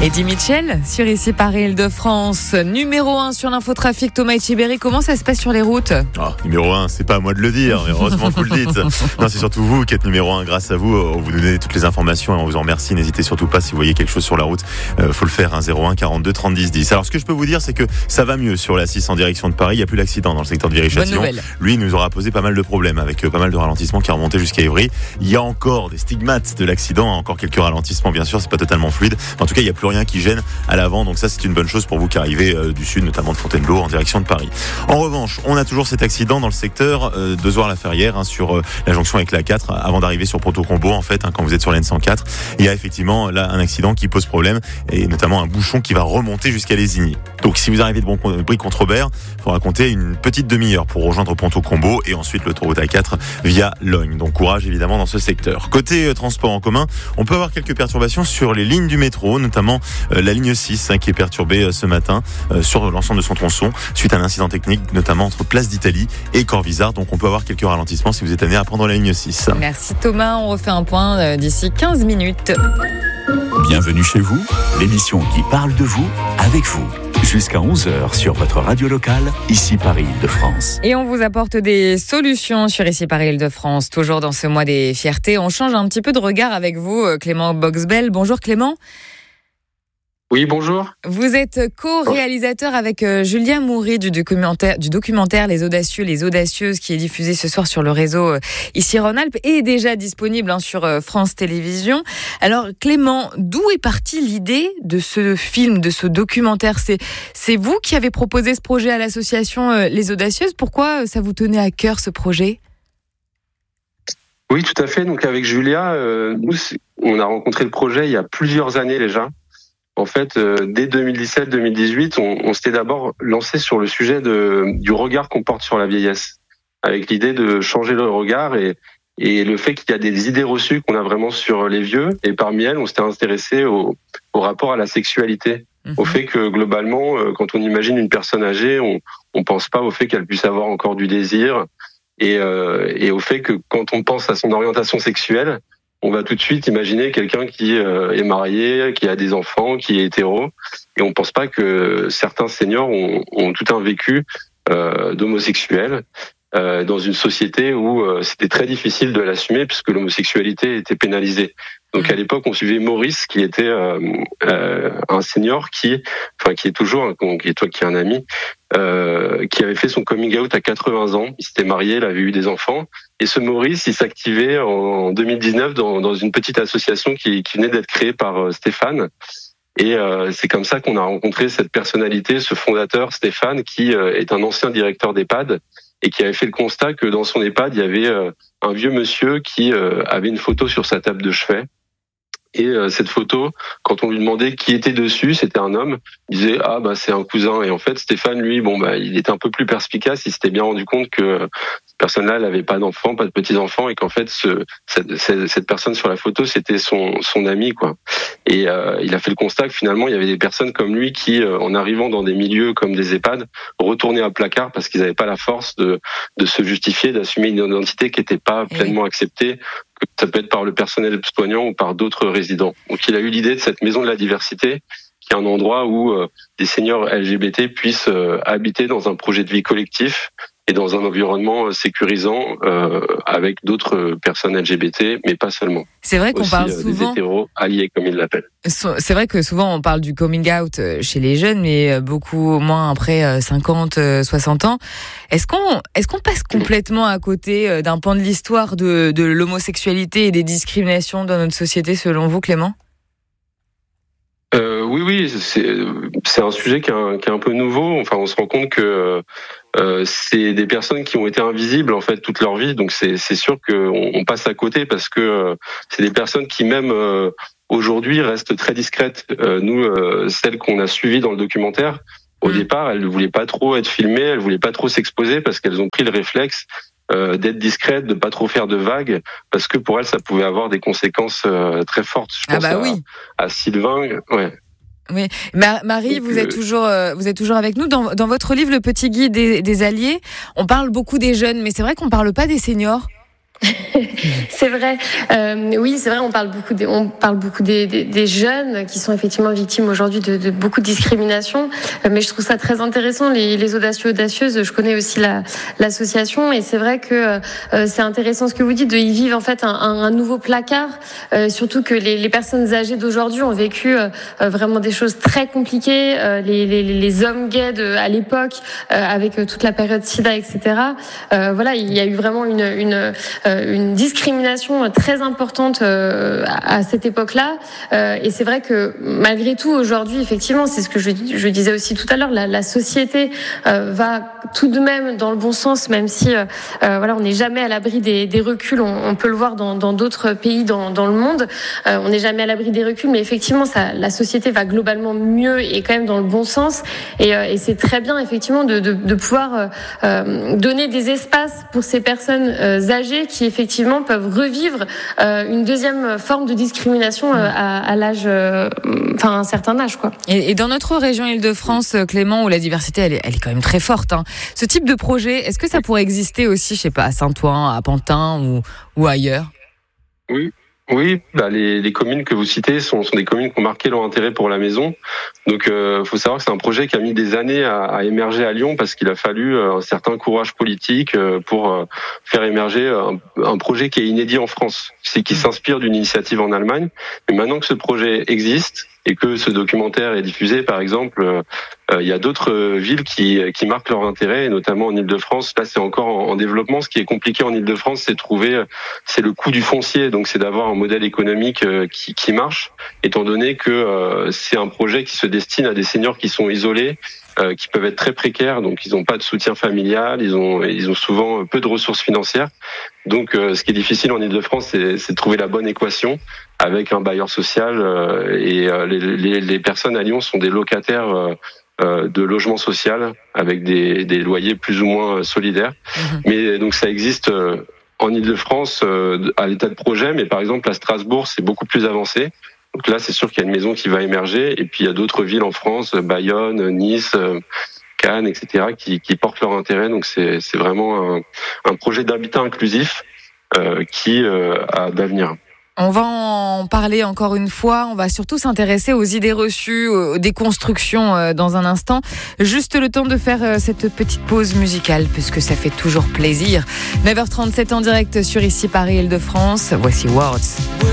Eddie Mitchell, sur Ici Paris Île-de-France. Numéro 1 sur l'infotrafic, Thomas Etcheberry, comment ça se passe sur les routes ? Numéro 1, c'est pas à moi de le dire, mais heureusement que vous le dites. Non, c'est surtout vous qui êtes numéro 1. Grâce à vous, on vous donne toutes les informations et on vous en remercie. N'hésitez surtout pas si vous voyez quelque chose sur la route. Faut le faire, 01 42 30 10 10. Alors, ce que je peux vous dire, c'est que ça va mieux sur la 6 en direction de Paris. Il n'y a plus d'accident dans le secteur de Viry-Châtillon. Lui, il nous aura posé pas mal de problèmes avec pas mal de ralentissements qui remontaient jusqu'à Évry. Il y a encore des stigmates de l'accident, encore quelques ralentissements, bien sûr. C'est pas totalement fluide. En tout cas, il n'y a plus rien qui gêne à l'avant. Donc ça, c'est une bonne chose pour vous qui arrivez du sud, notamment de Fontainebleau en direction de Paris. En revanche, on a toujours cet accident dans le secteur de Zoire-la-Ferrière, sur la jonction avec la 4, avant d'arriver sur Ponto-Combo, en fait, quand vous êtes sur la N104. Il y a effectivement là un accident qui pose problème, et notamment un bouchon qui va remonter jusqu'à Lésigny. Donc si vous arrivez de Brie-Contrebert, il faudra compter une petite demi-heure pour rejoindre Ponto-Combo et ensuite l'autoroute A4 via Logne. Donc courage évidemment dans ce secteur. Côté transport en commun, on peut avoir quelques perturbations sur les lignes du métro, notamment la ligne 6 qui est perturbée ce matin sur l'ensemble de son tronçon suite à un incident technique, notamment entre Place d'Italie et Corvisart. Donc on peut avoir quelques ralentissements si vous êtes amené à prendre la ligne 6. Merci Thomas, on refait un point d'ici 15 minutes. Bienvenue chez vous, l'émission qui parle de vous, avec vous. Jusqu'à 11h sur votre radio locale, Ici Paris Île-de-France. Et on vous apporte des solutions sur Ici Paris Île-de-France. Toujours dans ce mois des fiertés, on change un petit peu de regard avec vous, Clément Boxbel. Bonjour Clément. Oui, bonjour. Vous êtes co-réalisateur avec Julien Moury du documentaire Les Audacieux, les Audacieuses, qui est diffusé ce soir sur le réseau Ici Rhône-Alpes et déjà disponible sur France Télévisions. Alors Clément, d'où est partie l'idée de ce film, de ce documentaire ? C'est vous qui avez proposé ce projet à l'association Les Audacieuses. Pourquoi ça vous tenait à cœur ce projet ? Oui, tout à fait. Donc avec Julia, nous, on a rencontré le projet il y a plusieurs années déjà. En fait, dès 2017-2018, on s'était d'abord lancé sur le sujet du regard qu'on porte sur la vieillesse, avec l'idée de changer le regard et le fait qu'il y a des idées reçues qu'on a vraiment sur les vieux. Et parmi elles, on s'était intéressé au rapport à la sexualité, au fait que globalement, quand on imagine une personne âgée, on pense pas au fait qu'elle puisse avoir encore du désir et au fait que quand on pense à son orientation sexuelle, on va tout de suite imaginer quelqu'un qui est marié, qui a des enfants, qui est hétéro. Et on pense pas que certains seniors ont tout un vécu d'homosexuel dans une société où c'était très difficile de l'assumer puisque l'homosexualité était pénalisée. Donc à l'époque, on suivait Maurice, qui était un senior qui est toujours, qui est un ami, qui avait fait son coming out à 80 ans. Il s'était marié, il avait eu des enfants. Et ce Maurice, il s'activait en 2019 dans une petite association qui venait d'être créée par Stéphane. Et c'est comme ça qu'on a rencontré cette personnalité, ce fondateur Stéphane, qui est un ancien directeur d'EHPAD et qui avait fait le constat que dans son EHPAD, il y avait un vieux monsieur qui avait une photo sur sa table de chevet. Et cette photo, quand on lui demandait qui était dessus, c'était un homme. Il disait c'est un cousin. Et en fait, Stéphane, lui, il était un peu plus perspicace. Il s'était bien rendu compte que cette personne-là, elle avait pas d'enfants, pas de petits enfants, et qu'en fait, cette personne sur la photo, c'était son ami, quoi. Et il a fait le constat que finalement, il y avait des personnes comme lui qui, en arrivant dans des milieux comme des EHPAD, retournaient à placard parce qu'ils n'avaient pas la force de se justifier, d'assumer une identité qui n'était pas pleinement acceptée. Ça peut être par le personnel soignant ou par d'autres résidents. Donc il a eu l'idée de cette maison de la diversité, qui est un endroit où des seniors LGBT puissent habiter dans un projet de vie collectif et dans un environnement sécurisant avec d'autres personnes LGBT, mais pas seulement. C'est vrai qu'on parle souvent des hétéros alliés, comme ils l'appellent. C'est vrai que souvent on parle du coming out chez les jeunes, mais beaucoup moins après 50, 60 ans. Est-ce qu'on passe complètement à côté d'un pan de l'histoire de l'homosexualité et des discriminations dans notre société, selon vous, Clément ? Oui, c'est un sujet qui est un peu nouveau. Enfin, on se rend compte que c'est des personnes qui ont été invisibles en fait toute leur vie. Donc c'est sûr qu'on passe à côté parce que c'est des personnes qui même aujourd'hui restent très discrètes. Nous, celles qu'on a suivies dans le documentaire, au départ, elles ne voulaient pas trop être filmées, elles voulaient pas trop s'exposer parce qu'elles ont pris le réflexe d'être discrètes, de pas trop faire de vagues, parce que pour elles, ça pouvait avoir des conséquences très fortes. Je pense à Sylvain, ouais. Oui, Marie, vous êtes toujours avec nous dans votre livre Le Petit Guide des Alliés. On parle beaucoup des jeunes, mais c'est vrai qu'on parle pas des seniors. C'est vrai. Oui, c'est vrai. On parle beaucoup des jeunes qui sont effectivement victimes aujourd'hui de beaucoup de discrimination. Mais je trouve ça très intéressant. Les audacieux audacieuses. Je connais aussi l'association et c'est vrai que c'est intéressant ce que vous dites de y vivre en fait un nouveau placard. Surtout que les personnes âgées d'aujourd'hui ont vécu vraiment des choses très compliquées. Les hommes gays à l'époque, avec toute la période SIDA, etc. Voilà, il y a eu vraiment une discrimination très importante à cette époque-là. Et c'est vrai que malgré tout, aujourd'hui, effectivement, c'est ce que je disais aussi tout à l'heure, la société va tout de même dans le bon sens, même si voilà, on n'est jamais à l'abri des reculs. On peut le voir dans d'autres pays dans le monde. On n'est jamais à l'abri des reculs, mais effectivement, la société va globalement mieux et quand même dans le bon sens. Et c'est très bien, effectivement, de pouvoir donner des espaces pour ces personnes âgées qui effectivement peuvent revivre une deuxième forme de discrimination à l'âge, enfin un certain âge, quoi. Et dans notre région Île-de-France, Clément, où la diversité elle est quand même très forte, hein. Ce type de projet, est-ce que ça pourrait exister aussi, je sais pas, à Saint-Ouen, à Pantin ou ailleurs? Oui, les communes que vous citez sont des communes qui ont marqué leur intérêt pour la maison. Donc, faut savoir que c'est un projet qui a mis des années à émerger à Lyon parce qu'il a fallu un certain courage politique pour faire émerger un projet qui est inédit en France, qui s'inspire d'une initiative en Allemagne. Mais maintenant que ce projet existe et que ce documentaire est diffusé, par exemple, il y a d'autres villes qui marquent leur intérêt, et notamment en Île-de-France. Là, c'est encore en développement. Ce qui est compliqué en Île-de-France, c'est le coût du foncier. Donc, c'est d'avoir un modèle économique qui marche, étant donné que c'est un projet qui se destine à des seniors qui sont isolés, qui peuvent être très précaires, donc ils n'ont pas de soutien familial, ils ont souvent peu de ressources financières. Donc, ce qui est difficile en Île-de-France, c'est de trouver la bonne équation avec un bailleur social. Et les personnes à Lyon sont des locataires de logement social avec des loyers plus ou moins solidaires. Mais donc ça existe en Île-de-France à l'état de projet, mais par exemple à Strasbourg, c'est beaucoup plus avancé. Donc là, c'est sûr qu'il y a une maison qui va émerger. Et puis il y a d'autres villes en France, Bayonne, Nice, Cannes, etc., qui portent leur intérêt. Donc c'est vraiment un projet d'habitat inclusif qui a d'avenir. On va en parler encore une fois. On va surtout s'intéresser aux idées reçues, aux déconstructions dans un instant. Juste le temps de faire cette petite pause musicale, puisque ça fait toujours plaisir. 9h37 en direct sur Ici Paris Île-de-France. Voici Words.